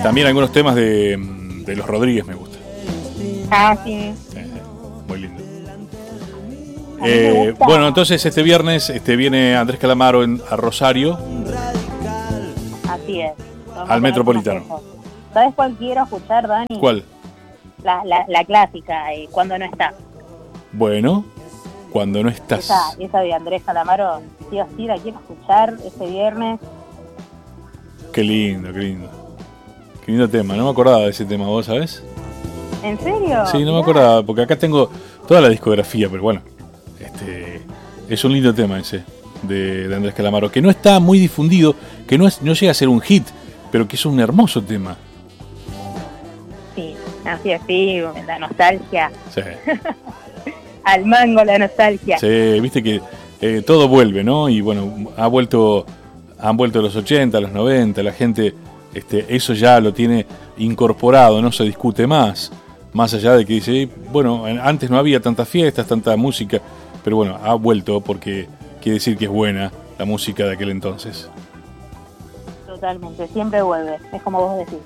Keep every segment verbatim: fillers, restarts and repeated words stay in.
También algunos temas de, de Los Rodríguez me gustan. Ah, sí. Sí, sí, muy lindo. Eh, bueno, entonces este viernes este, viene Andrés Calamaro en, a Rosario. Así es. Vamos Al Metropolitano. ¿Sabes cuál quiero escuchar, Dani? ¿Cuál? La, la, la clásica, eh, Cuando no está. Bueno, Cuando no estás. Esa, esa de Andrés Calamaro, sí o sí, la quiero escuchar este viernes. Qué lindo, qué lindo. Qué lindo tema, no me acordaba de ese tema, ¿vos sabés? ¿En serio? Sí, no me Mirá. acordaba, porque acá tengo toda la discografía, pero bueno, este es un lindo tema ese de, de Andrés Calamaro, que no está muy difundido, que no, es, no llega a ser un hit, pero que es un hermoso tema. Sí, así es, sí, la nostalgia. Sí. Al mango la nostalgia. Sí, viste que eh, todo vuelve, ¿no? Y bueno, ha vuelto, han vuelto los ochenta, los noventa, la gente este, eso ya lo tiene incorporado, no se discute más. Más allá de que dice, bueno, antes no había tantas fiestas, tanta música, pero bueno, ha vuelto porque quiere decir que es buena la música de aquel entonces. Totalmente, siempre vuelve, es como vos decís.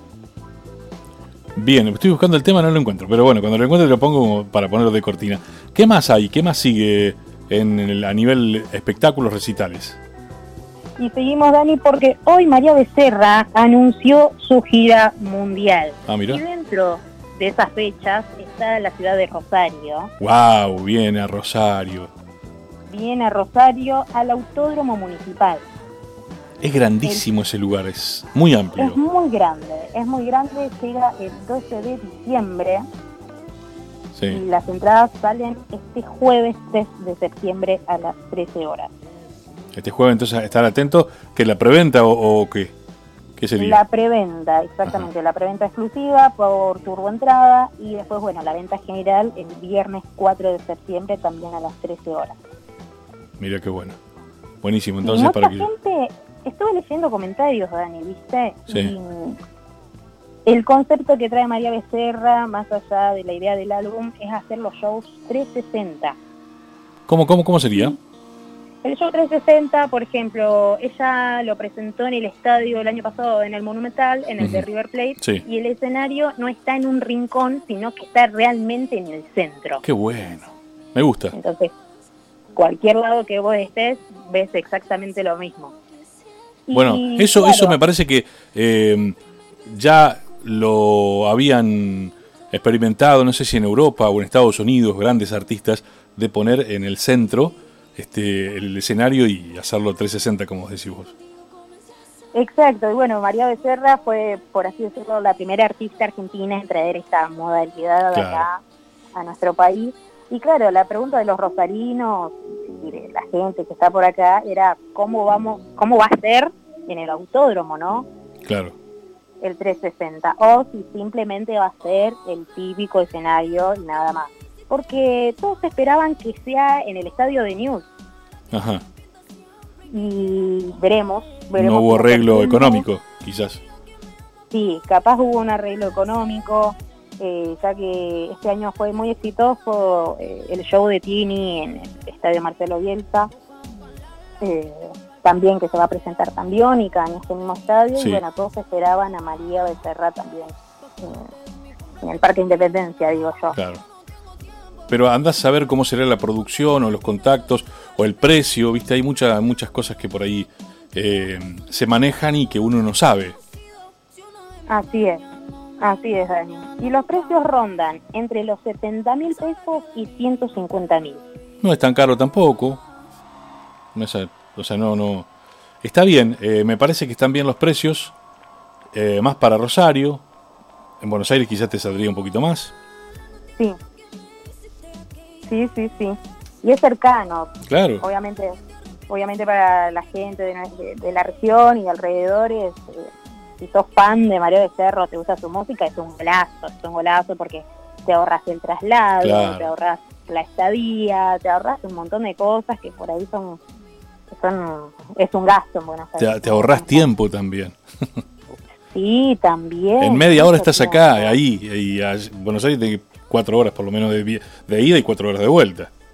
Bien, estoy buscando el tema, no lo encuentro, pero bueno, cuando lo encuentre lo pongo como para ponerlo de cortina. ¿Qué más hay? ¿Qué más sigue en el, a nivel espectáculos recitales? Y seguimos, Dani, porque hoy María Becerra anunció su gira mundial. Ah, mira. Y dentro de esas fechas está la ciudad de Rosario. ¡Wow! Viene a Rosario. Viene a Rosario al Autódromo Municipal. Es grandísimo el, ese lugar, es muy amplio. Es muy grande, es muy grande, llega el doce de diciembre. Sí. Y las entradas salen este jueves tres de septiembre a las trece horas. Este jueves, entonces, estar atento, que la preventa o, o qué, qué sería. La preventa, exactamente, Ajá. La preventa exclusiva por turboentrada y después, bueno, la venta general el viernes cuatro de septiembre también a las trece horas. Mira qué bueno, buenísimo, entonces y para mucha que... gente, estuve leyendo comentarios, Dani, ¿viste? Sí. Y el concepto que trae María Becerra, más allá de la idea del álbum, es hacer los shows trescientos sesenta. ¿Cómo, cómo, cómo sería? El show trescientos sesenta, por ejemplo, ella lo presentó en el estadio el año pasado, en el Monumental, en el uh-huh. de River Plate, sí. Y el escenario no está en un rincón, sino que está realmente en el centro. ¡Qué bueno! Me gusta. Entonces, cualquier lado que vos estés, ves exactamente lo mismo. Bueno, y, eso, claro, eso me parece que eh, ya lo habían experimentado, no sé si en Europa o en Estados Unidos, grandes artistas, de poner en el centro este el escenario y hacerlo trescientos sesenta, como decís vos. Exacto, y bueno, María Becerra fue, por así decirlo, la primera artista argentina en traer esta modalidad claro. acá a nuestro país. Y claro, la pregunta de los rosarinos y de la gente que está por acá era cómo vamos, cómo va a ser en el autódromo, ¿no? Claro. El trescientos sesenta, o si simplemente va a ser el típico escenario y nada más. Porque todos esperaban que sea en el estadio de News. Ajá. Y veremos, veremos. No hubo arreglo económico, quizás. Sí, capaz hubo un arreglo económico, eh, ya que este año fue muy exitoso eh, el show de Tini en el estadio Marcelo Bielsa. Eh, también que se va a presentar Tambiónica en este mismo estadio. Sí. Y bueno, todos esperaban a María Becerra también eh, en el Parque Independencia, digo yo. Claro. Pero andás a saber cómo será la producción o los contactos o el precio, viste, hay muchas muchas cosas que por ahí eh, se manejan y que uno no sabe. Así es, así es, Dani. Y los precios rondan entre los setenta mil pesos y ciento cincuenta mil. No es tan caro tampoco. No es, o sea, no, no. Está bien, eh, me parece que están bien los precios, eh, más para Rosario. En Buenos Aires quizás te saldría un poquito más. Sí. Sí, sí, sí. Y es cercano. Claro. Obviamente, obviamente para la gente de, de, de la región y de alrededores, eh, si sos fan de María Becerra, te gusta su música, es un golazo, es un golazo porque te ahorras el traslado, claro. Te ahorras la estadía, te ahorras un montón de cosas que por ahí son, son es un gasto en Buenos Aires. Te, te ahorras tiempo también. Sí, también. En media hora estás tiempo. acá, ahí, y a Buenos Aires te cuatro horas por lo menos de, de ida y cuatro horas de vuelta.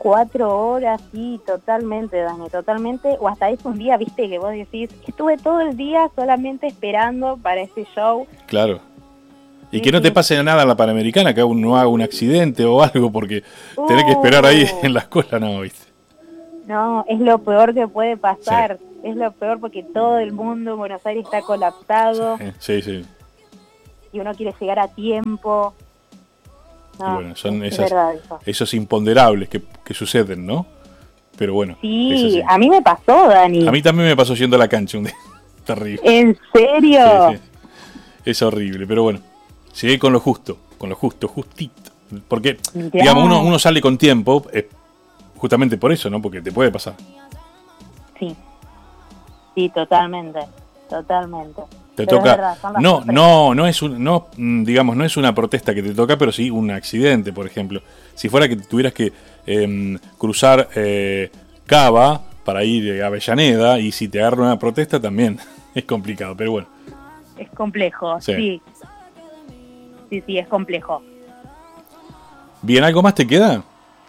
Cuatro horas, sí, totalmente, Dani, totalmente. O hasta es un día, viste, que vos decís, estuve todo el día solamente esperando para este show. Claro. Y Sí, que no te sí. pase nada en la Panamericana, que aún no haga un accidente o algo, porque Uh, tenés que esperar ahí en la cola, no, ¿viste? No, es lo peor que puede pasar. Sí. Es lo peor porque todo el mundo en Buenos Aires está colapsado. Sí, sí. Y uno quiere llegar a tiempo. No, y bueno, son es esas, verdad eso. esos imponderables que, que suceden, ¿no? Pero bueno. Sí, a mí me pasó, Dani. A mí también me pasó yendo a la cancha un día. Terrible. ¿En serio? Sí, sí. Es horrible, pero bueno. Llegué con lo justo, con lo justo, justito. Porque, ya. digamos, uno, uno sale con tiempo, eh, justamente por eso, ¿no? Porque te puede pasar. Sí, sí, totalmente, totalmente. Te pero toca. Verdad, no, no, no es un, no, digamos, no es una protesta que te toca, pero sí un accidente, por ejemplo. Si fuera que tuvieras que eh, cruzar eh, Cava para ir a Avellaneda y si te agarra una protesta también es complicado, pero bueno. Es complejo, sí. Sí, sí, sí es complejo. Bien, ¿algo más te queda?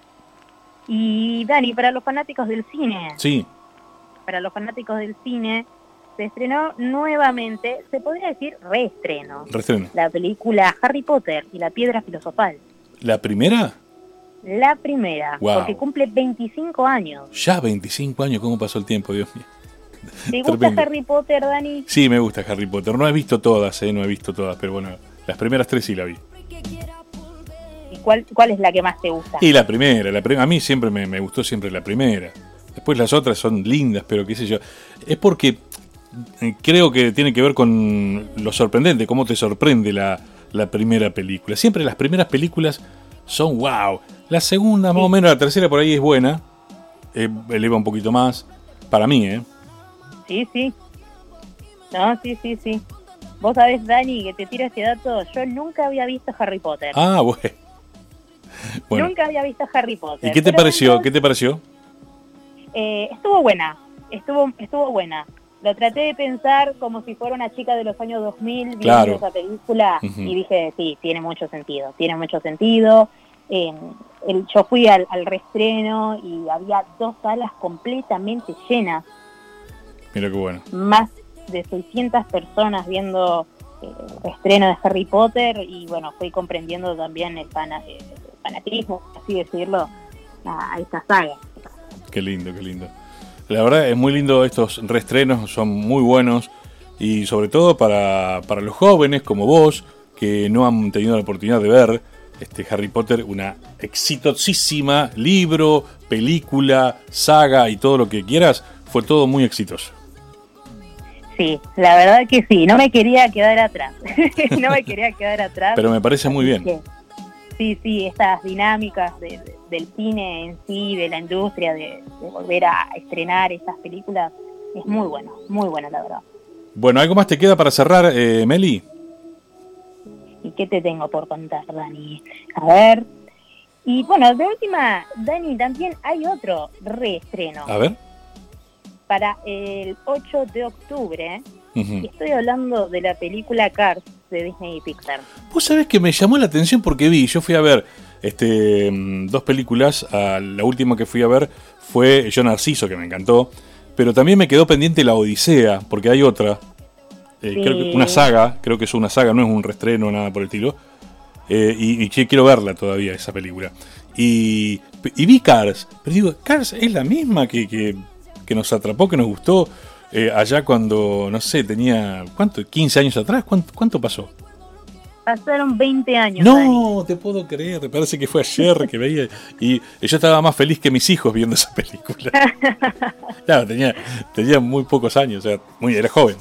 Y Dani, para los fanáticos del cine. Sí. Para los fanáticos del cine se estrenó nuevamente, se podría decir reestreno. Reestreno. La película Harry Potter y la Piedra Filosofal. ¿La primera? La primera, wow. Porque cumple veinticinco años. Ya veinticinco años, ¿cómo pasó el tiempo, Dios mío? ¿Te gusta Tremendo. Harry Potter, Dani? Sí, me gusta Harry Potter. No he visto todas, eh, no he visto todas, pero bueno, las primeras tres sí la vi. ¿Y cuál, cuál es la que más te gusta? Y la primera, la prim- a mí siempre me, me gustó siempre la primera. Después las otras son lindas, pero qué sé yo. Es porque creo que tiene que ver con lo sorprendente, cómo te sorprende la, la primera película. Siempre las primeras películas son wow. La segunda, sí. más o menos, la tercera por ahí es buena. Eh, eleva un poquito más. Para mí, ¿eh? Sí, sí. No, sí, sí, sí. Vos sabés, Dani, que te tiro este dato. Yo nunca había visto Harry Potter. Ah, bueno. bueno. Nunca había visto Harry Potter. ¿Y qué te Pero pareció? entonces, ¿Qué te pareció? Eh, estuvo buena. Estuvo, estuvo buena. Lo traté de pensar como si fuera una chica de los años dos mil viendo claro. esa película uh-huh. y dije, sí, tiene mucho sentido. Tiene mucho sentido. Eh, el, yo fui al, al reestreno y había dos salas completamente llenas. Mira qué bueno. Más de seiscientas personas viendo eh, el reestreno de Harry Potter y bueno, fui comprendiendo también el, fana, el fanatismo, así decirlo, a, a esta saga. Qué lindo, qué lindo. La verdad es muy lindo, estos reestrenos son muy buenos y sobre todo para, para los jóvenes como vos que no han tenido la oportunidad de ver este Harry Potter, una exitosísima libro, película, saga y todo lo que quieras, fue todo muy exitoso. Sí, la verdad que sí, no me quería quedar atrás, no me quería quedar atrás. Pero me parece muy bien. Que, sí, sí, estas dinámicas de, de, del cine en sí, de la industria, de, de volver a estrenar estas películas, es muy bueno, muy bueno la verdad. Bueno, ¿algo más te queda para cerrar, eh, Meli? ¿Y qué te tengo por contar, Dani? A ver, y bueno, de última, Dani, también hay otro reestreno. A ver. Para el ocho de octubre, uh-huh. estoy hablando de la película Cars de Disney y Pixar. Vos sabés que me llamó la atención porque vi, yo fui a ver este dos películas, a la última que fui a ver fue Yo Narciso, que me encantó, pero también me quedó pendiente La Odisea, porque hay otra, eh, sí. creo que una saga, creo que es una saga, no es un reestreno, nada por el estilo, eh, y, y quiero verla todavía, esa película. Y, y vi Cars, pero digo, Cars es la misma que... que que nos atrapó, que nos gustó eh, allá cuando, no sé, tenía, ¿cuánto? quince años atrás, ¿cuánto, cuánto pasó? Pasaron veinte años. No, Dani. Te puedo creer, me parece que fue ayer que veía, y yo estaba más feliz que mis hijos viendo esa película. Claro, tenía, tenía muy pocos años, o sea, muy, era joven.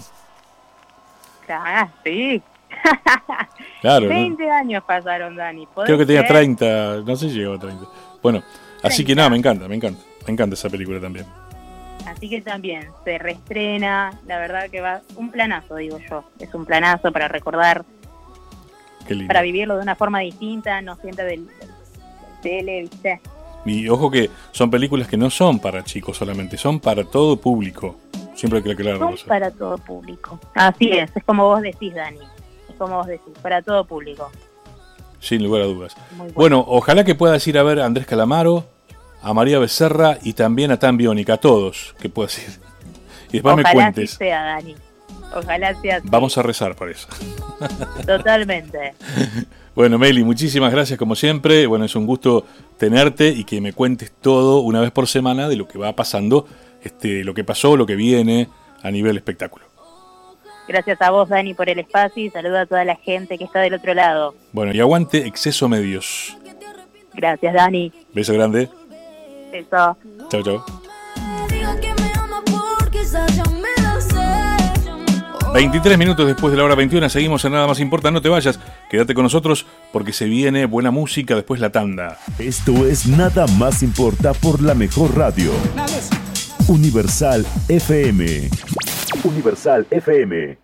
Ah, sí. Claro, veinte ¿no? años pasaron, Dani. Creo que tenía ser? treinta, no sé si llegó a treinta. Bueno, treinta. Así que nada, me encanta, me encanta, me encanta esa película también. Así que también se reestrena, la verdad que va un planazo, digo yo. Es un planazo para recordar, Qué lindo. Para vivirlo de una forma distinta, no siempre del, del, del tele, ¿viste? Y ojo que son películas que no son para chicos solamente, son para todo público. Siempre hay que aclararlo. Son para todo público. Así es, es como vos decís, Dani. Es como vos decís, para todo público. Sin lugar a dudas. Muy bueno. Bueno, ojalá que puedas ir a ver a Andrés Calamaro, a María Becerra y también a Tan Biónica, a todos, que puedo decir. Y después Ojalá me cuentes. así sea, Dani. Ojalá sea así. Vamos a rezar por eso. Totalmente. Bueno, Meli, muchísimas gracias como siempre. Bueno, es un gusto tenerte y que me cuentes todo una vez por semana de lo que va pasando, este, lo que pasó, lo que viene a nivel espectáculo. Gracias a vos, Dani, por el espacio y saludo a toda la gente que está del otro lado. Bueno, y aguante Exceso Medios. Gracias, Dani. Beso grande. Beso. Chau, chau. veintitrés minutos después de la hora veintiuna, seguimos en Nada Más Importa. No te vayas, quédate con nosotros porque se viene buena música, después la tanda. Esto es Nada Más Importa por la mejor radio. Universal F M. Universal F M.